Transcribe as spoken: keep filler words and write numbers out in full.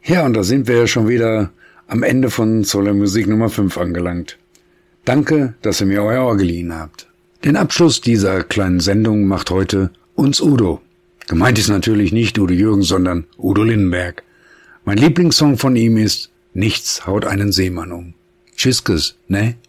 Ja, und da sind wir ja schon wieder am Ende von Solar Musik Nummer fünf angelangt. Danke, dass ihr mir euer Ohr geliehen habt. Den Abschluss dieser kleinen Sendung macht heute uns Udo. Gemeint ist natürlich nicht Udo Jürgens, sondern Udo Lindenberg. Mein Lieblingssong von ihm ist Nichts haut einen Seemann um. Tschüsskes, ne?